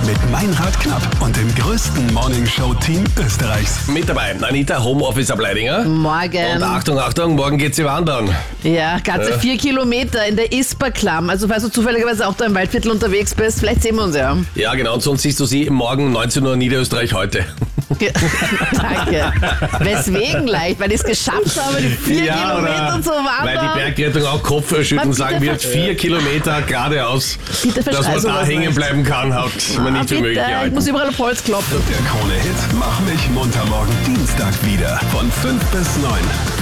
mit Meinrad Knapp und dem größten Morningshow-Team Österreichs. Mit dabei Anita, Homeoffice ab Leidinger. Morgen. Und Achtung, morgen geht's wandern. Ja, ganze 4 Kilometer in der Isperklamm. Also falls du zufälligerweise auch da im Waldviertel unterwegs bist, vielleicht sehen wir uns ja. Ja, genau, und sonst siehst du sie morgen 19 Uhr Niederösterreich heute. Danke. Weswegen leicht? Weil ich es geschafft habe, die 4 Kilometer zu wandern. Weil die Bergrettung auch Kopfschütteln sagen wird, 4 Kilometer geradeaus, dass man da hängen bleiben kann, hat man nicht für möglich Ich gehalten. muss überall auf Holz klopfen. Der Krone-Hit Mach mich munter morgen Dienstag wieder von 5 bis 9.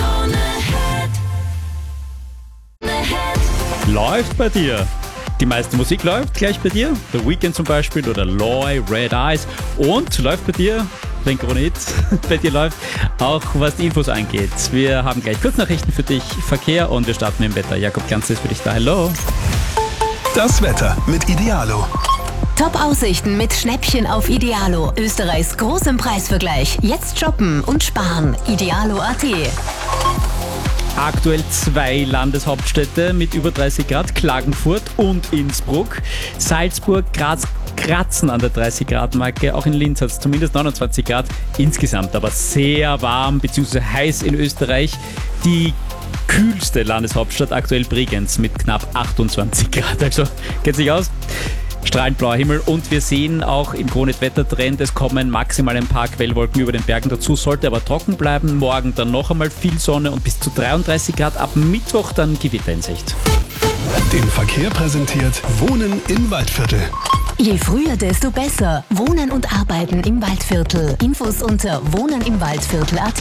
Läuft bei dir. Die meiste Musik läuft gleich bei dir. The Weeknd zum Beispiel oder Loy, Red Eyes. Und läuft bei dir, wenn Krone-Hit bei dir läuft, auch was die Infos angeht. Wir haben gleich Kurznachrichten für dich, Verkehr und wir starten mit dem Wetter. Jakob Glanz ist für dich da. Hallo. Das Wetter mit Idealo. Top-Aussichten mit Schnäppchen auf Idealo. Österreichs großem Preisvergleich. Jetzt shoppen und sparen. Idealo.at. Aktuell 2 Landeshauptstädte mit über 30 Grad, Klagenfurt und Innsbruck. Salzburg, Graz kratzen an der 30-Grad-Marke. Auch in Linz hat es zumindest 29 Grad. Insgesamt aber sehr warm bzw. heiß in Österreich. Die kühlste Landeshauptstadt aktuell Bregenz mit knapp 28 Grad. Also geht sich aus. Strahlend blauer Himmel und wir sehen auch im Krone-Wettertrend, es kommen maximal ein paar Quellwolken über den Bergen dazu, sollte aber trocken bleiben. Morgen dann noch einmal viel Sonne und bis zu 33 Grad. Ab Mittwoch dann Gewitter in Sicht. Den Verkehr präsentiert Wohnen im Waldviertel. Je früher, desto besser. Wohnen und Arbeiten im Waldviertel. Infos unter wohnenimwaldviertel.at.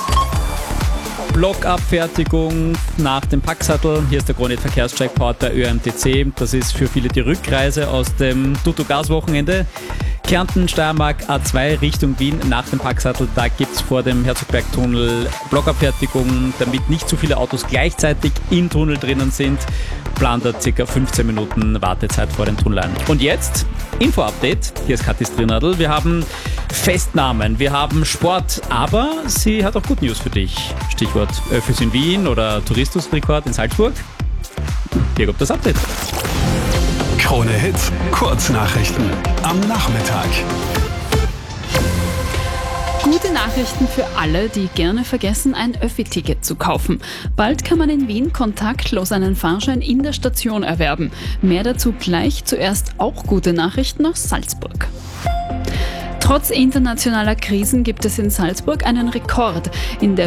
Blockabfertigung nach dem Packsattel. Hier ist der Krone-Verkehrscheckport der ÖMTC. Das ist für viele die Rückreise aus dem Tutto-Gas-Wochenende. Kärnten, Steiermark, A2 Richtung Wien nach dem Packsattel. Da gibt es vor dem Herzogbergtunnel Blockabfertigung, damit nicht zu viele Autos gleichzeitig im Tunnel drinnen sind. Plant da ca. 15 Minuten Wartezeit vor dem Tunnel ein. Und jetzt Info-Update. Hier ist Kathi Strinnadl. Wir haben Festnahmen, wir haben Sport, aber sie hat auch Good News für dich. Stichwort Öffis in Wien oder Tourismusrekord in Salzburg. Hier kommt das Update. Krone-Hit Kurznachrichten am Nachmittag. Gute Nachrichten für alle, die gerne vergessen, ein Öffi-Ticket zu kaufen. Bald kann man in Wien kontaktlos einen Fahrschein in der Station erwerben. Mehr dazu gleich. Zuerst auch gute Nachrichten aus Salzburg. Trotz internationaler Krisen gibt es in Salzburg einen Rekord. In der